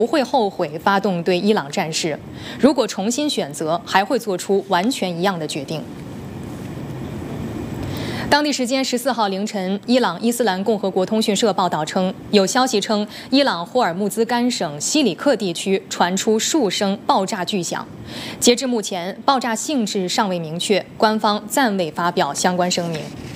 不会后悔发动对伊朗战事，如果重新选择，还会做出完全一样的决定。当地时间14号凌晨，伊朗伊斯兰共和国通讯社报道称，有消息称，伊朗霍尔木兹干省西里克地区传出数声爆炸巨响。截至目前，爆炸性质尚未明确，官方暂未发表相关声明。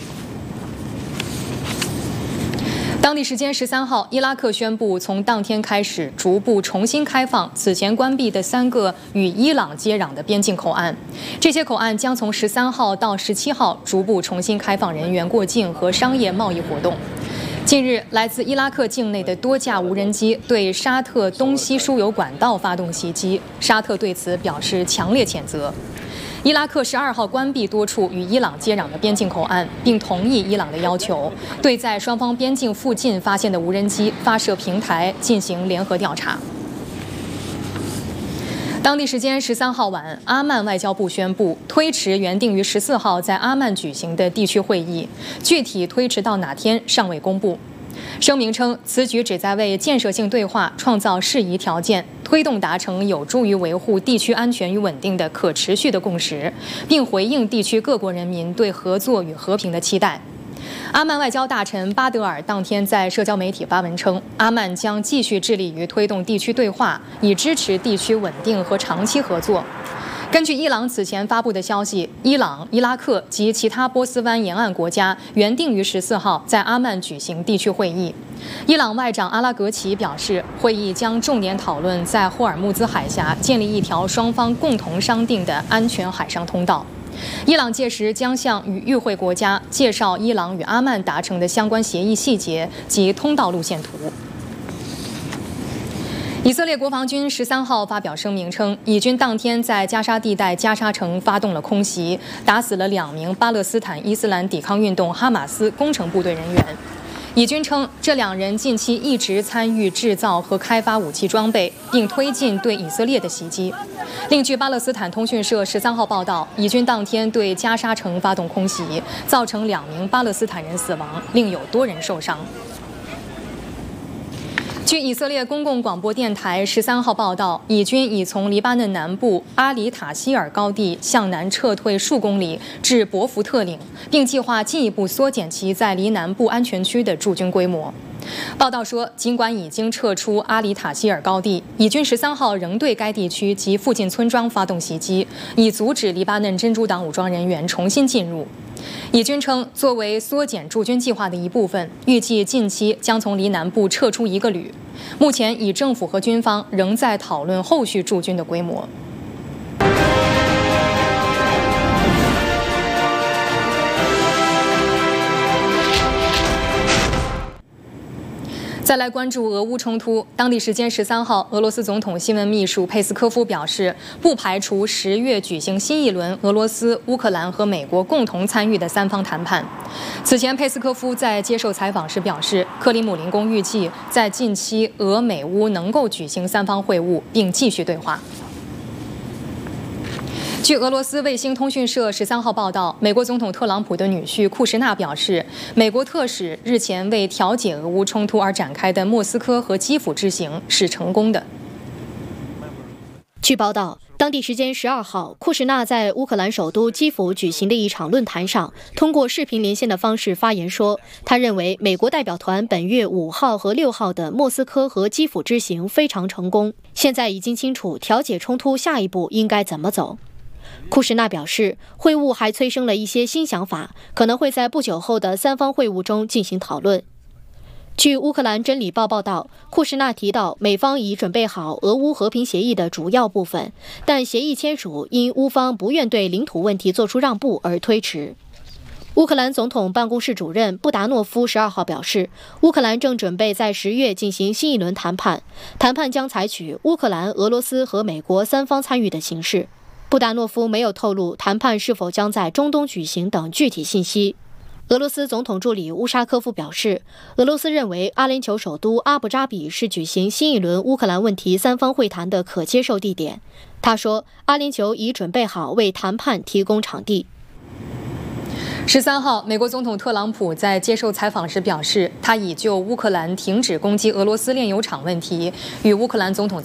当地时间13号，伊拉克宣布从当天开始逐步重新开放此前关闭的3个与伊朗接壤的边境口岸。这些口岸将从13号到17号逐步重新开放人员过境和商业贸易活动。近日，来自伊拉克境内的多架无人机对沙特东西输油管道发动袭击，沙特对此表示强烈谴责。伊拉克12号关闭多处与伊朗接壤的边境口岸，并同意伊朗的要求，对在双方边境附近发现的无人机发射平台进行联合调查。当地时间13号晚，阿曼外交部宣布推迟原定于14号在阿曼举行的地区会议，具体推迟到哪天尚未公布。声明称，此举旨在为建设性对话创造适宜条件，推动达成有助于维护地区安全与稳定的可持续的共识，并回应地区各国人民对合作与和平的期待。阿曼外交大臣巴德尔当天在社交媒体发文称，阿曼将继续致力于推动地区对话，以支持地区稳定和长期合作。根据伊朗此前发布的消息，伊朗、伊拉克及其他波斯湾沿岸国家原定于14号在阿曼举行地区会议。伊朗外长阿拉格齐表示，会议将重点讨论在霍尔木兹海峡建立一条双方共同商定的安全海上通道。伊朗届时将向与与会国家介绍伊朗与阿曼达成的相关协议细节及通道路线图。以色列国防军13号发表声明称，以军当天在加沙地带加沙城发动了空袭，打死了2名巴勒斯坦伊斯兰抵抗运动哈马斯工程部队人员。以军称，这2人近期一直参与制造和开发武器装备，并推进对以色列的袭击。另据巴勒斯坦通讯社13号报道，以军当天对加沙城发动空袭，造成2名巴勒斯坦人死亡，另有多人受伤。据以色列公共广播电台13号报道，以军已从黎巴嫩南部阿里塔希尔高地向南撤退数公里至伯福特岭，并计划进一步缩减其在离南部安全区的驻军规模。报道说，尽管已经撤出阿里塔希尔高地，以军13号仍对该地区及附近村庄发动袭击，以阻止黎巴嫩真主党武装人员重新进入。以军称，作为缩减驻军计划的一部分，预计近期将从离南部撤出1个旅。目前，以政府和军方仍在讨论后续驻军的规模。再来关注俄乌冲突。当地时间13号，俄罗斯总统新闻秘书佩斯科夫表示，不排除10月举行新一轮俄罗斯、乌克兰和美国共同参与的3方谈判。此前，佩斯科夫在接受采访时表示，克里姆林宫预计在近期俄美乌能够举行3方会晤，并继续对话。据俄罗斯卫星通讯社13号报道，美国总统特朗普的女婿库什纳表示，美国特使日前为调解俄乌冲突而展开的莫斯科和基辅之行是成功的。 据报道，当地时间12号，库什纳在乌克兰首都基辅举行的一场论坛上，通过视频连线的方式发言说，他认为美国代表团本月5号和6号的莫斯科和基辅之行非常成功，现在已经清楚调解冲突下一步应该怎么走。库什纳表示，会晤还催生了一些新想法，可能会在不久后的3方会晤中进行讨论。据乌克兰真理报报道，库什纳提到，美方已准备好俄乌和平协议的主要部分，但协议签署因乌方不愿对领土问题做出让步而推迟。乌克兰总统办公室主任布达诺夫12号表示，乌克兰正准备在10月进行新一轮谈判，谈判将采取乌克兰、俄罗斯和美国3方参与的形式。布达诺夫没有透露谈判是否将在中东举行等具体信息。俄罗斯总统助理乌沙科夫表示，俄罗斯认为阿联酋首都阿布扎比是举行新一轮乌克兰问题3方会谈的可接受地点。他说，阿联酋已准备好为谈判提供场地。 13号，美国总统特朗普在接受采访时表示，他已就乌克兰停止攻击俄罗斯炼油厂问题与乌克兰总统